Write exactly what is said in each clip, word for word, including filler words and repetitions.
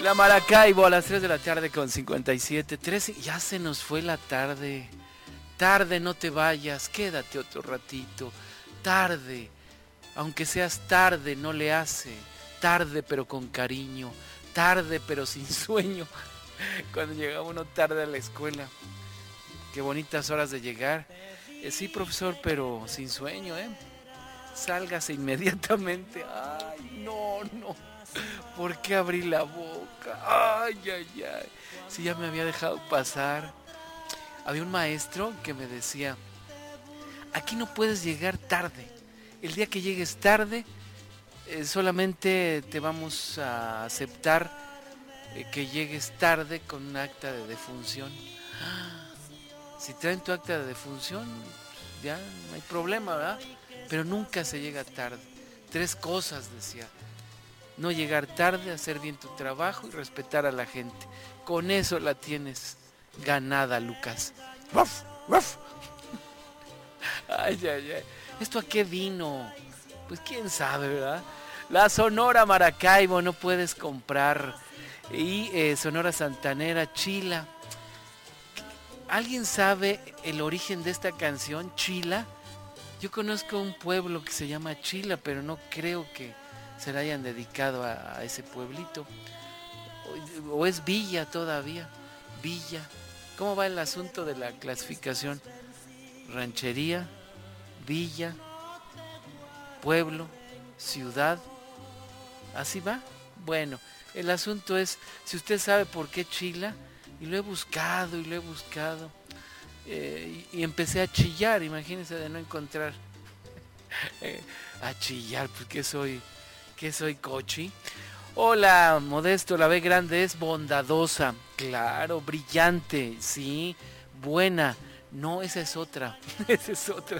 La Maracaibo a las tres de la tarde con cincuenta y siete, trece, ya se nos fue la tarde. Tarde, no te vayas, quédate otro ratito. Tarde, aunque seas tarde, no le hace. Tarde pero con cariño, tarde pero sin sueño. Cuando llegaba uno tarde a la escuela, qué bonitas horas de llegar. Eh, sí, profesor, pero sin sueño, ¿eh? Sálgase inmediatamente. Ay, no, no. ¿Por qué abrí la boca? Ay, ay, ay. Si ya me había dejado pasar. Había un maestro que me decía, aquí no puedes llegar tarde. El día que llegues tarde, eh, solamente te vamos a aceptar eh, que llegues tarde con un acta de defunción. Si traen tu acta de defunción, ya no hay problema, ¿verdad? Pero nunca se llega tarde. Tres cosas, decía. No llegar tarde, hacer bien tu trabajo y respetar a la gente. Con eso la tienes ganada, Lucas. ¡Ruf! ¡Ruf! Ay, ay, ay. ¿Esto a qué vino? Pues quién sabe, ¿verdad? La Sonora Maracaibo no puedes comprar. Y eh, Sonora Santanera, Chila. ¿Alguien sabe el origen de esta canción, Chila? Yo conozco un pueblo que se llama Chila, pero no creo que se le hayan dedicado a, a ese pueblito. O, o es Villa todavía. Villa. ¿Cómo va el asunto de la clasificación? Ranchería, villa, pueblo, ciudad. ¿Así va? Bueno, el asunto es, si usted sabe por qué Chila, y lo he buscado y lo he buscado, eh, y, y empecé a chillar, imagínense de no encontrar. eh, a chillar, porque soy, que soy cochi. Hola, Modesto, la B grande es bondadosa, claro, brillante, sí, buena. No, esa es otra, esa es otra.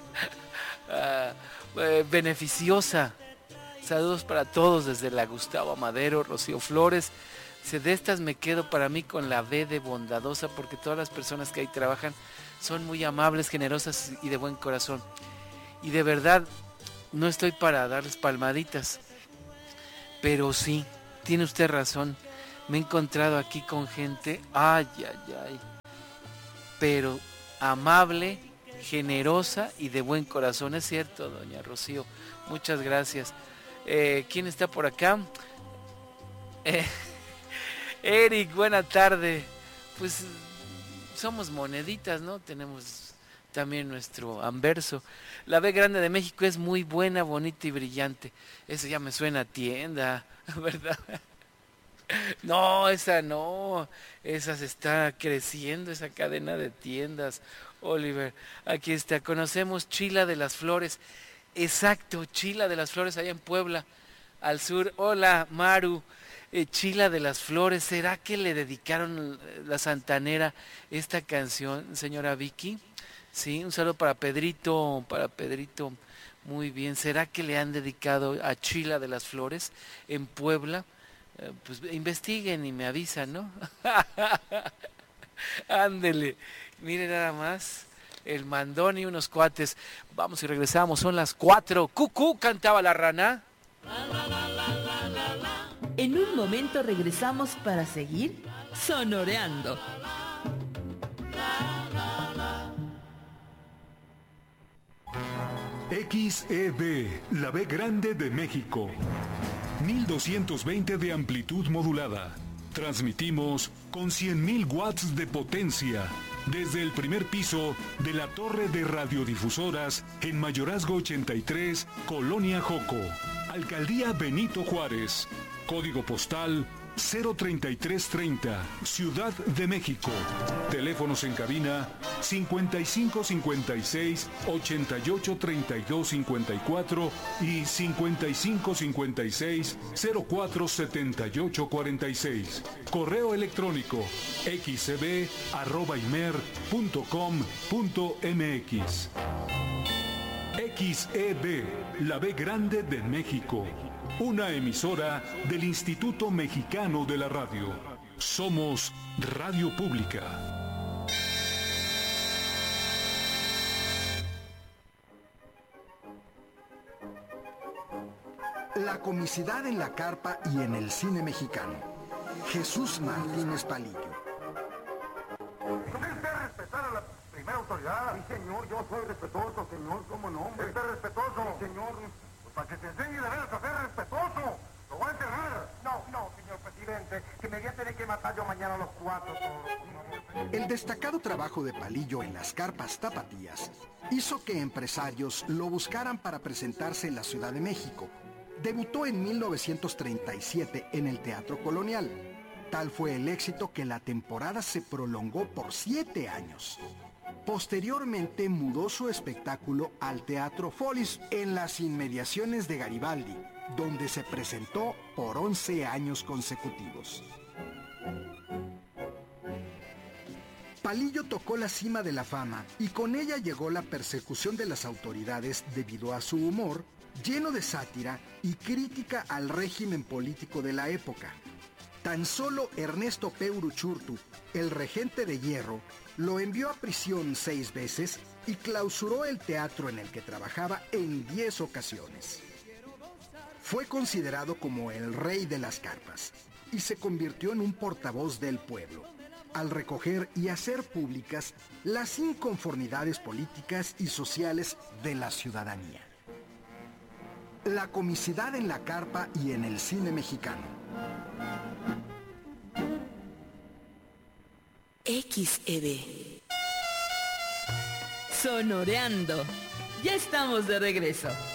Uh, eh, beneficiosa. Saludos para todos desde la Gustavo Amadero, Rocío Flores. De estas me quedo para mí con la B de bondadosa, porque todas las personas que ahí trabajan son muy amables, generosas y de buen corazón. Y de verdad, no estoy para darles palmaditas, pero sí, tiene usted razón. Me he encontrado aquí con gente, ay, ay, ay, pero amable, generosa y de buen corazón. Es cierto, doña Rocío, muchas gracias. Eh, ¿Quién está por acá? Eh, Eric, buena tarde. Pues somos moneditas, ¿no? Tenemos también nuestro anverso. La B grande de México es muy buena, bonita y brillante. Eso ya me suena a tienda, ¿verdad? No, esa no, esa se está creciendo, esa cadena de tiendas, Oliver. Aquí está, conocemos Chila de las Flores. Exacto, Chila de las Flores, allá en Puebla, al sur. Hola, Maru, eh, Chila de las Flores. ¿Será que le dedicaron la Santanera esta canción, señora Vicky? Sí, un saludo para Pedrito, para Pedrito. Muy bien, ¿será que le han dedicado a Chila de las Flores en Puebla? Eh, pues investiguen y me avisan, ¿no? Ándele, mire nada más. El mandón y unos cuates. Vamos y regresamos, son las cuatro. Cucú, cantaba la rana. En un momento regresamos para seguir sonoreando. X E B, la B grande de México. mil doscientos veinte de amplitud modulada. Transmitimos con cien mil watts de potencia desde el primer piso de la torre de radiodifusoras en Mayorazgo ochenta y tres, Colonia Joco, Alcaldía Benito Juárez, código postal cero treinta y tres treinta, Ciudad de México. Teléfonos en cabina cincuenta y cinco cincuenta y seis ochenta y ocho treinta y dos cincuenta y cuatro y cincuenta y cinco cincuenta y seis cero cuatro setenta y ocho cuarenta y seis. Correo electrónico xcb arroba imer punto com punto mx. X E B, la B grande de México. Una emisora del Instituto Mexicano de la Radio. Somos Radio Pública. La comicidad en la carpa y en el cine mexicano. Jesús Martínez Palillo. ¿No quiere usted respetar a la primera autoridad? Sí, señor, yo soy respetuoso, señor, ¿cómo no? ¿Usted es respetuoso? Sí, señor. Pues para que te enseñe de veras a ser respetuoso. Lo voy a enterrar. No, no, señor presidente, que me voy a tener que matar yo mañana a los cuatro todos. El destacado trabajo de Palillo en las carpas tapatías hizo que empresarios lo buscaran para presentarse en la Ciudad de México. Debutó en mil novecientos treinta y siete en el Teatro Colonial. Tal fue el éxito que la temporada se prolongó por siete años. Posteriormente mudó su espectáculo al Teatro Folis en las inmediaciones de Garibaldi, donde se presentó por once años consecutivos. Palillo tocó la cima de la fama y con ella llegó la persecución de las autoridades debido a su humor, lleno de sátira y crítica al régimen político de la época. Tan solo Ernesto P. Uruchurtu, el regente de Hierro, lo envió a prisión seis veces y clausuró el teatro en el que trabajaba en diez ocasiones. Fue considerado como el rey de las carpas y se convirtió en un portavoz del pueblo, al recoger y hacer públicas las inconformidades políticas y sociales de la ciudadanía. La comicidad en la carpa y en el cine mexicano. X E B. Sonoreando. Ya estamos de regreso.